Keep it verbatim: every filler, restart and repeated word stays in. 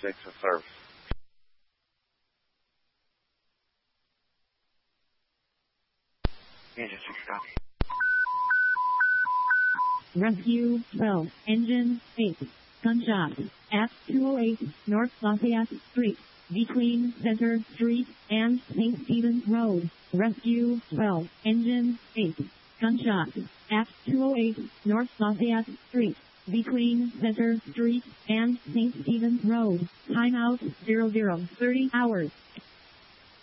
six in service. Engine six, copy. Rescue twelve, engine eight, gunshot at two oh eight North Lafayette Street, between Center Street and Saint Stephen's Road. Rescue twelve, engine eight, gunshot at two oh eight North Lafayette Street, between Center Street and Saint Stephen's Road. Timeout zero zero thirty hours.